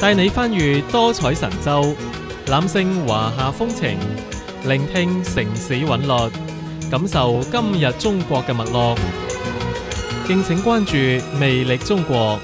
帶你翻閱多彩神州，攬勝華夏風情，聆聽城市韻律，感受今日中國嘅脈絡。敬請關注魅力中國。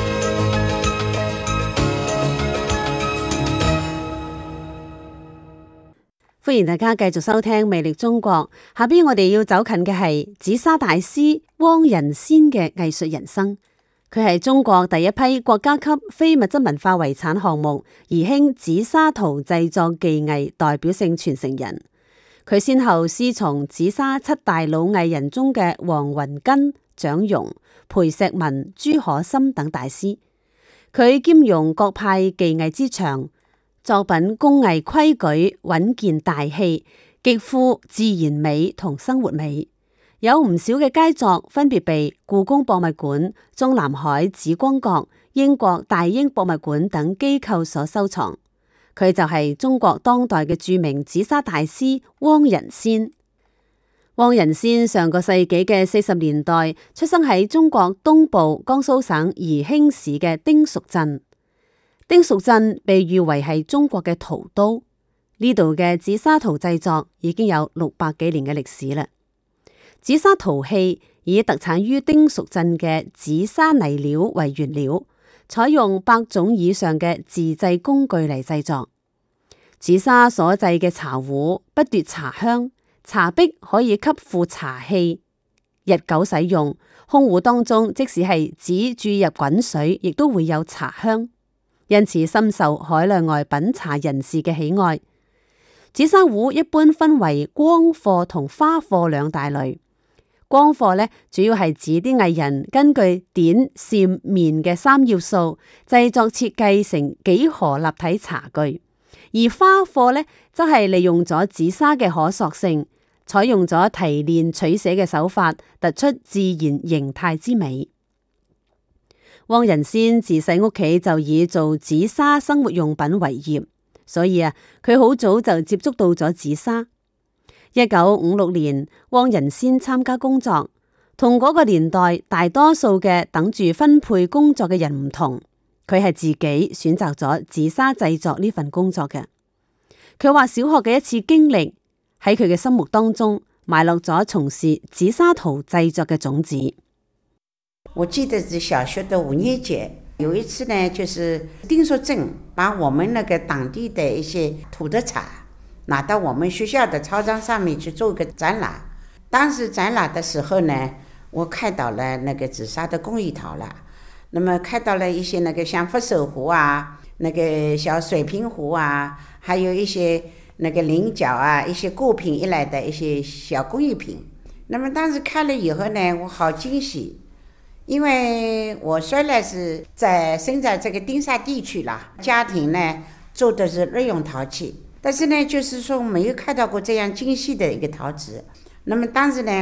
歡迎大家繼續收聽魅力中國。下邊我哋要走近嘅係紫砂大師汪仁先嘅藝術人生。佢係中國第一批國家級非物質文化遺產項目宜興紫砂陶製作技藝代表性傳承人。佢先後師從紫砂七大老藝人中嘅黃雲根、蔣融、裴石文、朱可心等大師。佢兼容各派技藝之長，作品工藝規矩穩健大氣，極富自然美同生活美。有唔少嘅佳作分別被故宮博物館、中南海紫光閣、英國大英博物館等機構所收藏。佢就係中國當代嘅著名紫砂大師汪仁先。汪仁先上個世紀嘅40年代出生喺中國東部江蘇省宜興市嘅丁蜀鎮。丁蜀鎮被譽為係中國嘅陶都，呢度嘅紫砂陶製作已經有600幾年嘅歷史啦。紫砂陶器以特產於丁蜀鎮嘅紫砂泥料為原料，採用100種以上嘅自製工具嚟製作。紫砂所製嘅茶壺不奪茶香，茶壁可以吸附茶氣，日久使用，空壺當中即使係只注入滾水，亦都會有茶香，因此深受海內外品茶人士嘅喜愛。紫砂壺一般分為光貨同花貨兩大類。光貨咧，主要係指啲藝人根據點、線、面嘅3要素製作設計成幾何立體茶具；而花貨咧，則係利用咗紫砂嘅可塑性，採用咗提煉取寫嘅手法，突出自然形態之美。汪仁先自細屋企就以做紫砂生活用品為業，所以佢好早就接觸到咗紫砂。1956年，汪仁先參加工作，同嗰個年代大多數嘅等住分配工作嘅人唔同，佢係自己選擇咗紫砂製作呢份工作嘅。佢話小學嘅一次經歷喺佢嘅心目當中埋落咗從事紫砂陶製作嘅種子。 我記得是小學的5年級，有一次呢，就是丁蜀鎮把我們那個當地的一些土特產拿到我們學校的操場上面去做個展覽。當時展覽的時候呢，我看到了那個紫砂的工藝陶了，那麼看到了一些那個像佛手壺啊，那個小水瓶壺啊，還有一些那個菱角啊，一些孤品一來的一些小工藝品。那麼當時看了以後呢，我好驚喜，因為我雖然是生在這個丁沙地區啦，家庭呢做的是日用陶器，但是呢，就是說沒有看到過這樣精細的一個陶瓷。那麼當時呢，